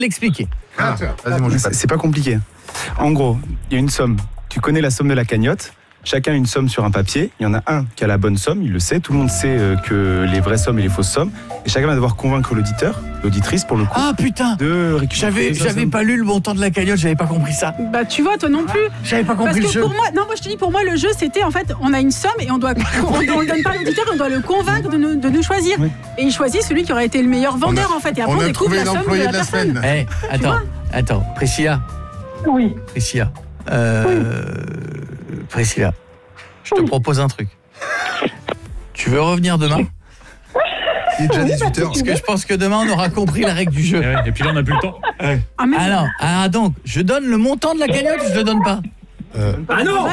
l'expliquer. C'est pas compliqué. En gros, il y a une somme. Tu connais la somme de la cagnotte. Chacun a une somme sur un papier. Il y en a un qui a la bonne somme, il le sait. Tout le monde sait que les vraies sommes et les fausses sommes. Et chacun va devoir convaincre l'auditeur, l'auditrice pour le coup. Ah putain, de récupérer. j'avais pas lu le montant de la cagnotte, j'avais pas compris ça. Bah tu vois, toi non plus. J'avais pas compris Parce le que jeu. pour moi, je te dis, pour moi le jeu c'était en fait, on a une somme et on le donne pas à l'auditeur, on doit le convaincre de nous choisir. Oui. Et il choisit celui qui aurait été le meilleur vendeur en fait. Et après on découvre la somme de la personne. Attends, Priscilla. Oui. Priscilla. Priscilla, je te propose un truc. Tu veux revenir demain ? Il est déjà 18h. Parce que je pense que demain, on aura compris la règle du jeu. Et puis là, on n'a plus le temps. Donc, je donne le montant de la cagnotte ou je le donne pas ? Ah non.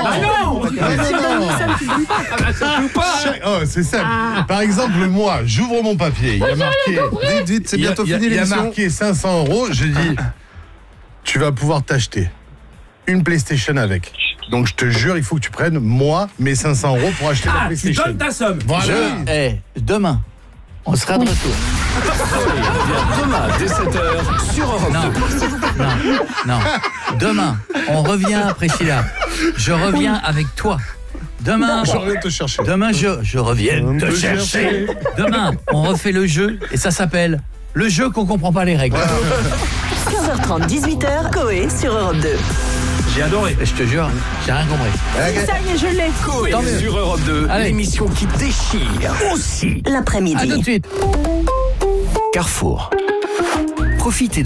C'est simple. Par exemple, moi, j'ouvre mon papier. Il y a marqué. Dites, c'est bientôt fini l'émission. Il y a marqué 500 €. Je dis, tu vas pouvoir t'acheter une PlayStation avec. Donc je te jure, il faut que tu prennes moi mes 500 € pour acheter la PlayStation. Tu donnes ta somme. Voilà. Demain, on sera de retour. Demain, dès 7h, sur Europe 2. Non. Demain, on revient, Priscilla. Je reviens avec toi. Demain, je reviens te chercher. Demain, je reviens te chercher. Demain, on refait le jeu et ça s'appelle le jeu qu'on comprend pas les règles. 15h30, 18h, Coé sur Europe 2. J'ai adoré. Je te jure, j'ai rien compris. Ça y est, je l'ai. Coé sur Europe 2, l'émission qui déchire aussi l'après-midi. À tout de suite. Carrefour. Profitez